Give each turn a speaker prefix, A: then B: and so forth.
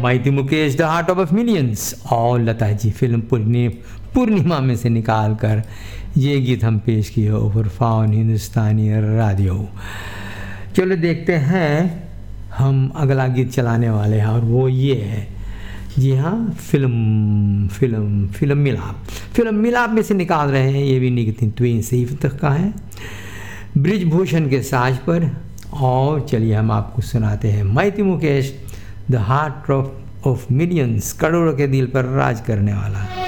A: Mighty Mukesh the heart of millions और Lata ji film पूर्णिमा में से निकाल कर ये गीत हम पेश किए ओवर फाउन हिंदुस्तानी रेडियो। चलो देखते हैं हम अगला गीत चलाने वाले हैं और वो ये है, जी हाँ, फिल्म मिलाप में से निकाल रहे हैं। ये भी निगतिन ट्वेन से तक का है, ब्रिजभूषण के साज पर। और चलिए हम आपको सुनाते हैं mighty Mukesh the heart of millions, करोड़ों के दिल पर राज करने वाला।